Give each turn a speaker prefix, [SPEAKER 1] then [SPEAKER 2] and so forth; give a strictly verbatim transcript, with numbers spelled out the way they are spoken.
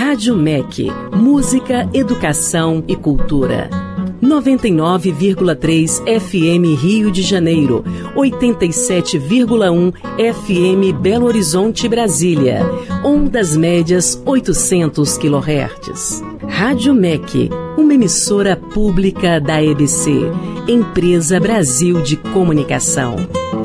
[SPEAKER 1] Rádio M E C, música, educação e cultura. noventa e nove vírgula três F M Rio de Janeiro, oitenta e sete vírgula um F M Belo Horizonte, Brasília, ondas médias oitocentos quilohertz. Rádio M E C, uma emissora pública da E B C, Empresa Brasil de Comunicação.